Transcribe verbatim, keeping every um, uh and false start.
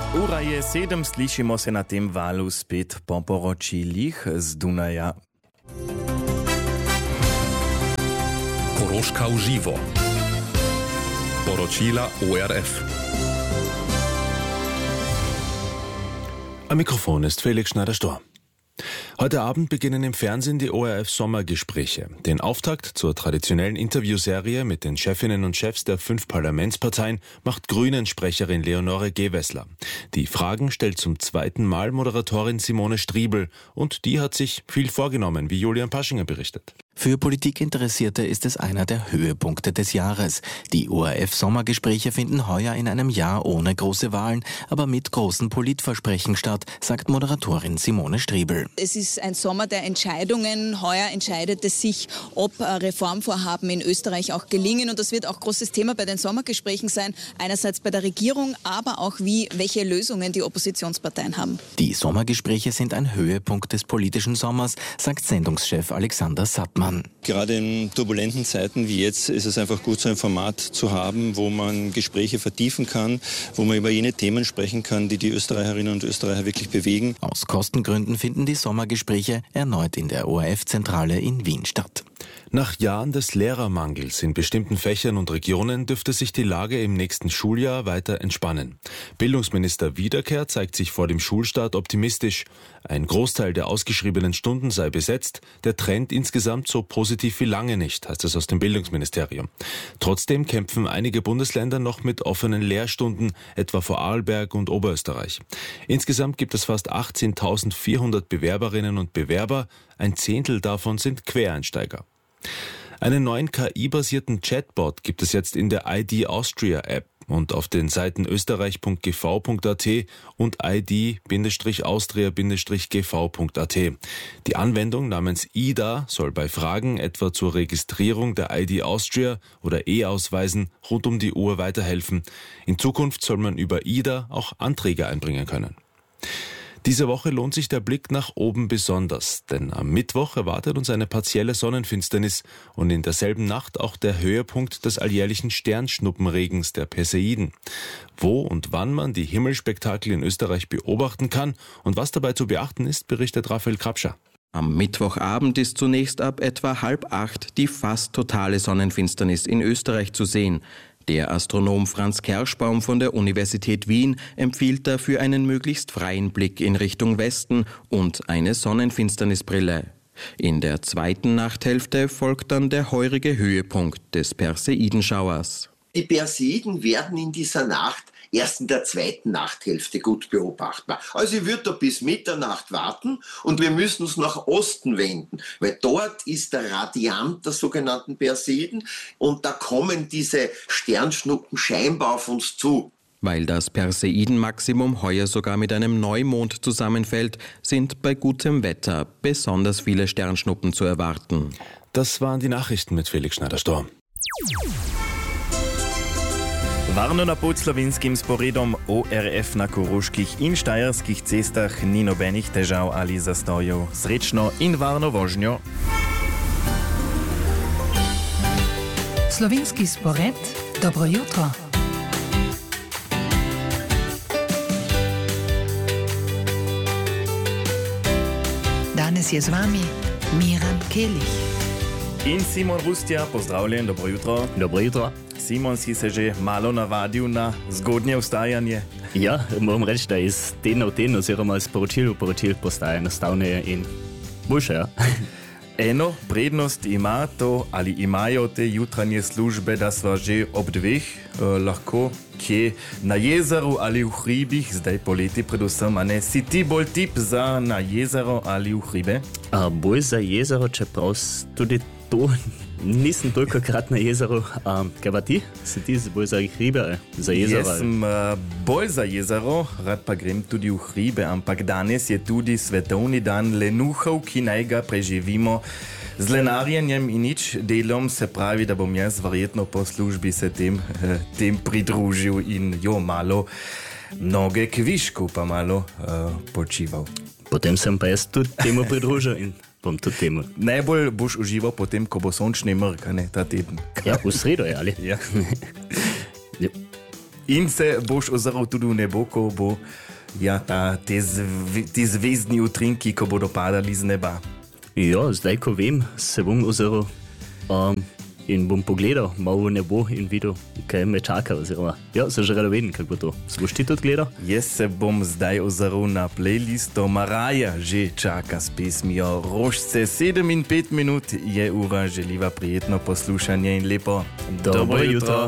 Ura je sedem, slišimo se na tem valu spet po poročilih z Dunaja. Koroška v živo. Poročila O R F. Am Mikrofon ist Felix Schneider-Stor. Heute Abend beginnen im Fernsehen die O R F-Sommergespräche. Den Auftakt zur traditionellen Interviewserie mit den Chefinnen und Chefs der fünf Parlamentsparteien macht Grünen-Sprecherin Leonore Gewessler. Die Fragen stellt zum zweiten Mal Moderatorin Simone Striebel. Und die hat sich viel vorgenommen, wie Julian Paschinger berichtet. Für Politikinteressierte ist es einer der Höhepunkte des Jahres. Die O R F-Sommergespräche finden heuer in einem Jahr ohne große Wahlen, aber mit großen Politversprechen statt, sagt Moderatorin Simone Striebel. Es ist ein Sommer der Entscheidungen. Heuer entscheidet es sich, ob Reformvorhaben in Österreich auch gelingen. Und das wird auch großes Thema bei den Sommergesprächen sein. Einerseits bei der Regierung, aber auch wie, welche Lösungen die Oppositionsparteien haben. Die Sommergespräche sind ein Höhepunkt des politischen Sommers, sagt Sendungschef Alexander Sattmann. Gerade in turbulenten Zeiten wie jetzt ist es einfach gut, so ein Format zu haben, wo man Gespräche vertiefen kann, wo man über jene Themen sprechen kann, die die Österreicherinnen und Österreicher wirklich bewegen. Aus Kostengründen finden die Sommergespräche erneut in der O R F-Zentrale in Wien statt. Nach Jahren des Lehrermangels in bestimmten Fächern und Regionen dürfte sich die Lage im nächsten Schuljahr weiter entspannen. Bildungsminister Wiederkehr zeigt sich vor dem Schulstart optimistisch. Ein Großteil der ausgeschriebenen Stunden sei besetzt, der Trend insgesamt so positiv wie lange nicht, heißt es aus dem Bildungsministerium. Trotzdem kämpfen einige Bundesländer noch mit offenen Lehrstunden, etwa Vorarlberg und Oberösterreich. Insgesamt gibt es fast achtzehntausendvierhundert Bewerberinnen und Bewerber, ein Zehntel davon sind Quereinsteiger. Einen neuen K I-basierten Chatbot gibt es jetzt in der I D Austria App und auf den Seiten österreich punkt g v punkt a t und I D Austria G V punkt a t. Die Anwendung namens I D A soll bei Fragen etwa zur Registrierung der I D Austria oder E-Ausweisen rund um die Uhr weiterhelfen. In Zukunft soll man über I D A auch Anträge einbringen können. Diese Woche lohnt sich der Blick nach oben besonders, denn am Mittwoch erwartet uns eine partielle Sonnenfinsternis und in derselben Nacht auch der Höhepunkt des alljährlichen Sternschnuppenregens der Perseiden. Wo und wann man die Himmelspektakel in Österreich beobachten kann und was dabei zu beachten ist, berichtet Raphael Krapscher. Am Mittwochabend ist zunächst ab etwa halb acht die fast totale Sonnenfinsternis in Österreich zu sehen. Der Astronom Franz Kerschbaum von der Universität Wien empfiehlt dafür einen möglichst freien Blick in Richtung Westen und eine Sonnenfinsternisbrille. In der zweiten Nachthälfte folgt dann der heurige Höhepunkt des Perseidenschauers. Die Perseiden werden in dieser Nacht erst in der zweiten Nachthälfte gut beobachtbar. Also ich würde da bis Mitternacht warten und wir müssen uns nach Osten wenden, weil dort ist der Radiant der sogenannten Perseiden und da kommen diese Sternschnuppen scheinbar auf uns zu. Weil das Perseidenmaximum heuer sogar mit einem Neumond zusammenfällt, sind bei gutem Wetter besonders viele Sternschnuppen zu erwarten. Das waren die Nachrichten mit Felix Schneider-Stor. Varno na pod slovenskim sporedom O R F na koroških in štajerskih cestah ni nobenih težav ali zastojev. Srečno in varno vožnjo. Slovenski spored, dobro jutro. Danes je z vami Miran Kelich. In Simon Rustja, pozdravljen, dobro jutro. Dobro jutro. Simon, si se že malo navadil na zgodnje vstajanje? Ja, moram reči, da iz tedna v teden oziroma iz poročil v poročil postaje enostavneje in boljše, ja. Eno prednost ima to, ali imajo te jutranje službe, da sva že ob dveh eh, lahko kje na jezeru ali v hribih, zdaj poleti predvsem, a ne? Si ti bolj tip za na jezero ali v hribe? A bolj za jezero, čeprav tudi to nisem tolikokrat na jezeru. Um, kaj pa ti? Si ti bolj za hribe, za jezero? Jaz sem uh, bolj za jezero, rad pa grem tudi v hribe, ampak danes je tudi svetovni dan lenuhov, ki naj ga preživimo z lenarjenjem in nič delom, se pravi, da bom jaz verjetno po službi se tem, uh, tem pridružil in jo malo noge kvišku pa malo uh, počival. Potem sem pa jaz tudi temu pridružil in bom tudi temu. Najbolj boš užival potem, ko bo sončni mrk, ne, ta teden. Ja, v sredo je, ali? Ja. In se boš ozeral tudi v nebo, ko bo ja, ta, te, zv, te zvezdni utrinki, ko bodo padali z neba. Ja, zdaj, ko vem, se bom ozeral um, in bom pogledal malo v nebo in videl, kaj me čaka. Oziroma, ja, se že rado vidim, kako bo to. Se boš ti tudi gledal? Jaz se bom zdaj ozeral na playlisto. Maraja že čaka s pesmijo Rožce. Sedem in pet minut je ura, želiva prijetno poslušanje in lepo Dobro jutro.